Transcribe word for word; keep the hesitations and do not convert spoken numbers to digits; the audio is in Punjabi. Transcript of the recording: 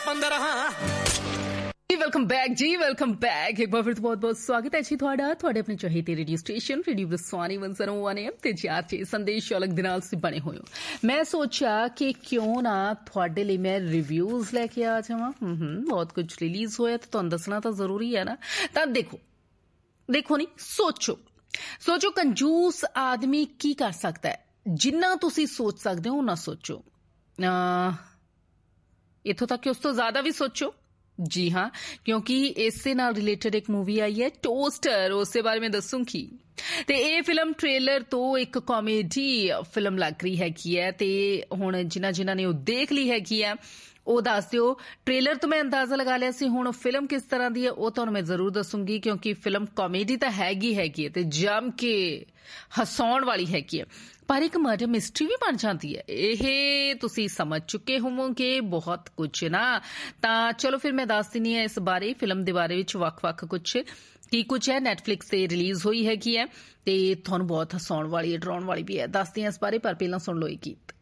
ਜੀ ਵੈਲਕਮ ਬੈਕ ਜੀ ਵੈਲਕਮ ਬੈਕ ਇੱਕ ਵਾਰ ਫਿਰ ਤੋਂ ਬਹੁਤ ਬਹੁਤ ਸਵਾਗਤ ਹੈ ਜੀ ਤੁਹਾਡਾ ਤੁਹਾਡੇ ਆਪਣੇ ਚਾਹੀਦੇ ਰੇਡੀਓ ਸਟੇਸ਼ਨ ਰੇਡੀਓ ਦਸਵਾਨੀ ਇੱਕ ਸੌ ਇੱਕ ਐਮ ਤੇ ਚਾਰ ਛੇ ਸੰਦੇਸ਼ ਅਲੱਗ ਦੇ ਨਾਲ ਤੁਸੀਂ ਬਣੇ ਹੋਏ ਹੋ। ਮੈਂ ਸੋਚਿਆ ਕਿ ਕਿਉਂ ਨਾ ਤੁਹਾਡੇ ਲਈ ਮੈਂ ਰਿਵਿਊਜ਼ ਲੈ ਕੇ ਆ ਜਾਵਾਂ। ਹੂੰ ਹੂੰ ਬਹੁਤ ਕੁਝ ਰਿਲੀਜ਼ ਹੋਇਆ ਤੇ ਤੁਹਾਨੂੰ ਦੱਸਣਾ ਤਾਂ ਜ਼ਰੂਰੀ ਹੈ ਨਾ। ਤਾਂ ਦੇਖੋ ਦੇਖੋ ਨਹੀਂ ਸੋਚੋ ਸੋਚੋ ਕੰਜੂਸ ਆਦਮੀ ਕੀ ਕਰ ਸਕਦਾ ਹੈ। ਜਿੰਨਾ ਤੁਸੀਂ ਸੋਚ ਸਕਦੇ ਹੋ ਨਾ ਸੋਚੋ, ਇੱਥੋਂ ਤੱਕ ਕਿ ਉਸ ਤੋਂ ਜ਼ਿਆਦਾ ਵੀ ਸੋਚੋ। जी हाँ, क्योंकि इससे नाल रिलेटेड एक मूवी आई है टोस्टर, उसके बारे में दसूंगी। ते ये फिल्म ट्रेलर तो एक कॉमेडी फिल्म लग रही हैगी है ते हुण जिन्हां जिन्हां ने वो देख ली हैगी है ਉਹ ਦੱਸ ਦਿਓ। ਟ੍ਰੇਲਰ ਤੋਂ ਮੈਂ ਅੰਦਾਜ਼ਾ ਲਗਾ ਲਿਆ ਸੀ, ਹੁਣ ਫਿਲਮ ਕਿਸ ਤਰ੍ਹਾਂ ਦੀ ਹੈ ਉਹ ਤੁਹਾਨੂੰ ਮੈਂ ਜ਼ਰੂਰ ਦੱਸੂੰਗੀ, ਕਿਉਂਕਿ ਫਿਲਮ ਕਾਮੇਡੀ ਤਾਂ ਹੈਗੀ ਹੈਗੀ ਹੈ ਤੇ ਜੰਮ ਕੇ ਹਸਾਉਣ ਵਾਲੀ ਹੈਗੀ ਹੈ, ਪਰ ਇੱਕ ਮਰਡਰ ਮਿਸਟਰੀ ਵੀ ਬਣ ਜਾਂਦੀ ਹੈ। ਇਹ ਤੁਸੀਂ ਸਮਝ ਚੁੱਕੇ ਹੋਵੋਗੇ ਬਹੁਤ ਕੁਝ ਨਾ। ਤਾਂ ਚਲੋ ਫਿਰ ਮੈਂ ਦੱਸ ਦਿੰਦੀ ਹਾਂ ਇਸ ਬਾਰੇ, ਫਿਲਮ ਦੇ ਬਾਰੇ ਵਿੱਚ ਵੱਖ-ਵੱਖ ਕੁਝ ਕੀ ਕੁਝ ਹੈ। ਨੈਟਫਲਿਕਸ ਤੇ ਰਿਲੀਜ਼ ਹੋਈ ਹੈਗੀ ਹੈ ਤੇ ਤੁਹਾਨੂੰ ਬਹੁਤ ਹਸਾਉਣ ਵਾਲੀ ਹੈ, ਡਰਾਉਣ ਵਾਲੀ ਵੀ ਹੈ। ਦੱਸਦੀ ਹਾਂ ਇਸ ਬਾਰੇ, ਪਰ ਪਹਿਲਾਂ ਸੁਣ ਲਓ ਇਹ ਗੀਤ।